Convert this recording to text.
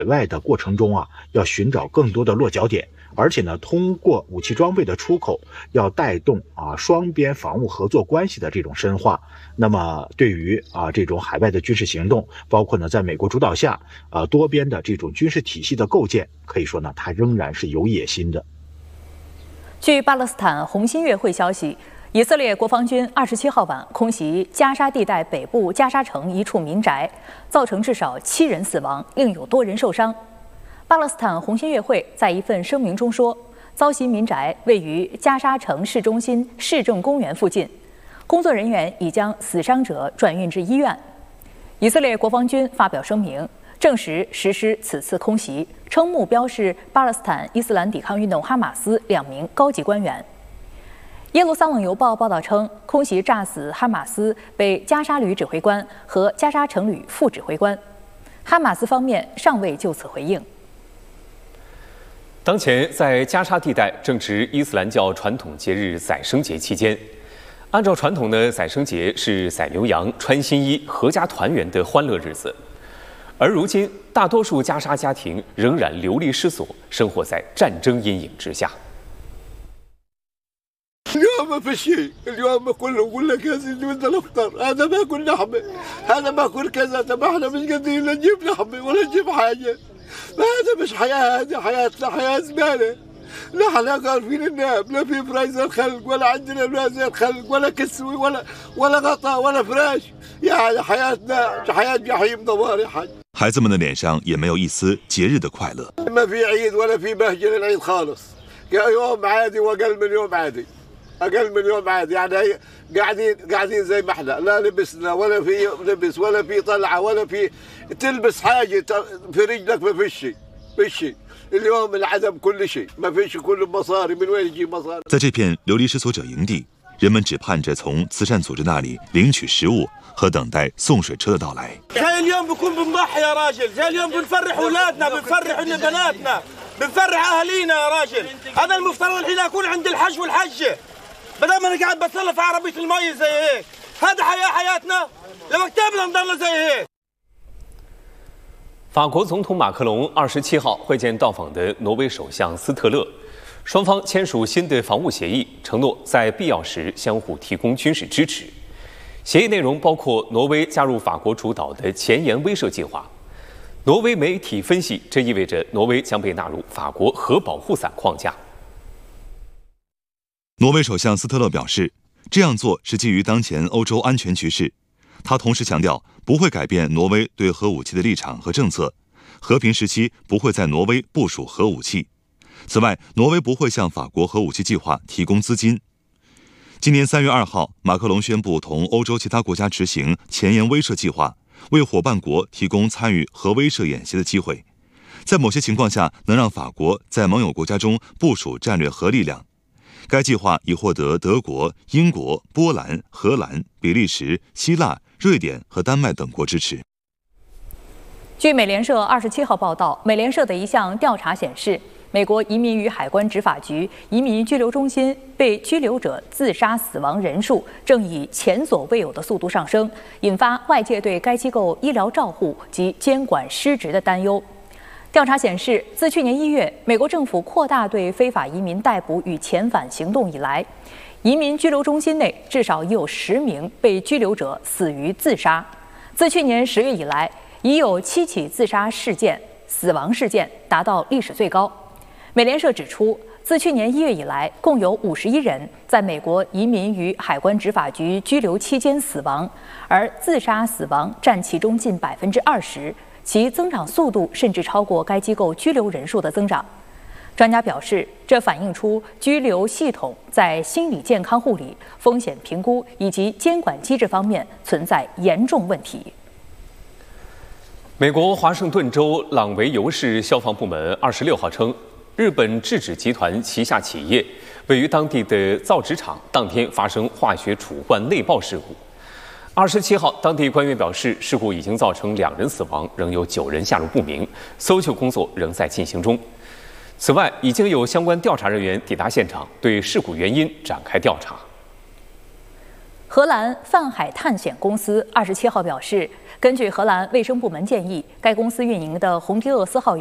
外的过程中啊，要寻找更多的落脚点，而且呢，通过武器装备的出口，要带动双边防务合作关系的这种深化。那么，对于这种海外的军事行动，包括呢在美国主导下多边的这种军事体系的构建，可以说呢，它仍然是有野心的。 据巴勒斯坦红新月会消息，以色列国防军27号晚空袭加沙地带北部加沙城一处民宅，造成至少7人死亡，另有多人受伤。巴勒斯坦红新月会在一份声明中说，遭袭民宅位于加沙城市中心市政公园附近，工作人员已将死伤者转运至医院。以色列国防军发表声明，证实实施此次空袭，称目标是巴勒斯坦伊斯兰抵抗运动哈马斯2名高级官员。耶路撒冷邮报报道称，空袭炸死哈马斯北加沙旅指挥官和加沙城旅副指挥官，哈马斯方面尚未就此回应。 当前在加沙地带正值伊斯兰教传统节日宰牲节期间，按照传统的宰牲节是宰牛羊、穿新衣、阖家团圆的欢乐日子，而如今大多数加沙家庭仍然流离失所，生活在战争阴影之下。 اليوم ما في شيء، اليوم كله يقول لك يا سيدي بدنا نفطر، هذا ما كل لحمه، هذا ما كل كذا، طب احنا مش قادرين نجيب لحمه ولا نجيب حاجه، هذا مش حياه، هذه حياتنا حياه زباله، لا احنا قارفين الناب، لا في فرايزر خلق ولا عندنا فرايزر خلق ولا كسوه ولا غطاء ولا فراش، يعني حياتنا حياه جحيم دمار يا حاج。 孩子们的脸上也没有一丝节日的快乐。 ما في عيد ولا في بهجه للعيد خالص، يوم عادي واقل من يوم عادي. اقل من يوم عادي، يعني قاعدين زي ما احنا، لا لبسنا ولا في لبس ولا في طلعه ولا في تلبس حاجه في رجلك، ما فيش شيء، فيش شيء. اليوم العدم كل شيء، ما فيش كل مصاري، من وين يجيب مصاري؟ 在这片流离失所者营地，人们只盼着从慈善组织那里领取食物和等待送水车的到来。 زي اليوم بكون بنضحي يا راجل، زي اليوم بنفرح اولادنا، بنفرح بناتنا، بنفرح اهالينا يا راجل، هذا المفترض الحين اكون عند الحج والحجه. بدل ما انا قاعد بتسلى في عربيه المي زي هيك، هذا حياتنا لما كتابنا نضلنا زي هيك。 法国总统马克龙27号会见到访的挪威首相斯特勒，双方签署新的防务协议，承诺在必要时相互提供军事支持。协议内容包括挪威加入法国主导的前沿威慑计划。挪威媒体分析，这意味着挪威将被纳入法国核保护伞框架。 挪威首相斯特勒表示，这样做是基于当前欧洲安全局势。他同时强调，不会改变挪威对核武器的立场和政策，和平时期不会在挪威部署核武器。此外，挪威不会向法国核武器计划提供资金。今年3月2号，马克龙宣布同欧洲其他国家执行前沿威慑计划，为伙伴国提供参与核威慑演习的机会，在某些情况下能让法国在盟友国家中部署战略核力量。该计划已获得德国、英国、波兰、荷兰、比利时、希腊、瑞典和丹麦等国支持。 据美联社27号报道，美联社的一项调查显示，美国移民与海关执法局移民拘留中心被拘留者自杀死亡人数正以前所未有的速度上升，引发外界对该机构医疗照护及监管失职的担忧。调查显示，自去年1月，美国政府扩大对非法移民逮捕与遣返行动以来，移民拘留中心内至少已有10名被拘留者死于自杀。自去年10月以来，已有7起自杀事件，死亡事件达到历史最高。美联社指出，自去年1月以来，共有51人在美国移民与海关执法局拘留期间死亡，而自杀死亡占其中近20%。其增长速度甚至超过该机构拘留人数的增长。专家表示，这反映出拘留系统在心理健康护理、风险评估以及监管机制方面存在严重问题。 美国华盛顿州朗维尤市消防部门26号称，日本制纸集团旗下企业位于当地的造纸厂当天发生化学储罐内爆事故。27号，当地官员表示，事故已经造成2人死亡，仍有9人下落不明，搜救工作仍在进行中。此外，已经有相关调查人员抵达现场，对事故原因展开调查。 荷兰泛海探险公司27号表示，根据荷兰卫生部门建议，该公司运营的红迪厄斯号